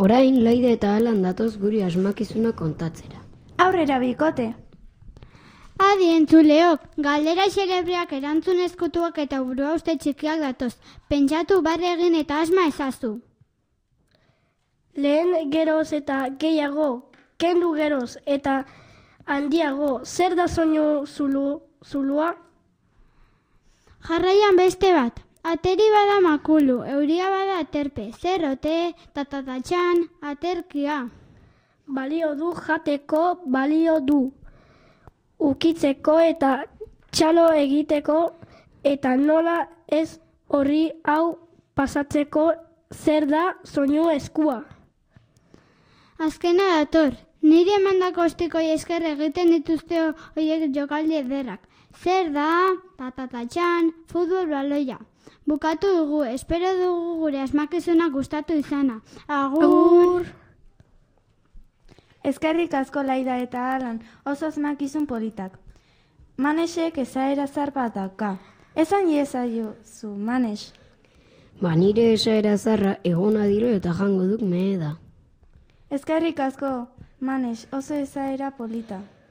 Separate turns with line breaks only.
Orain Laide eta Alan datoz guri asmakizuna kontatzera.
Aurrera bikote!
Adi entzuleok, galdera xerebreak erantzun ezkutuak eta burua uste txikiak datoz. Pentsatu barre egin eta asma ezazu.
Lehen geroz eta gehiago, kendu geroz eta handiago, zer da soinu zulua?
Jarraian beste bat. Ateri bada makulu, euria bada aterpe, zerrote, tatatatxan, aterkia.
Balio du jateko, balio du ukitzeko eta txalo egiteko, eta nola ez horri hau pasatzeko, zer da soinu eskua.
Azkena dator, niri emandako ostikoi esker egiten dituzte horiek jokaldi ederrak. Zer da, tatatatxan, futbol baloia. Bukatu dugu, espero dugu gure asmakizuna gustatu izana. Agur!
Eskerrik asko Laida eta Alan, oso asmakizun politak. Manesek esaera zar bat dauka. Esan iezaiozu, Manes.
Nire esaera zarra egona diro eta jango duk mehe da.
Eskerrik asko, Manes, oso esaera polita.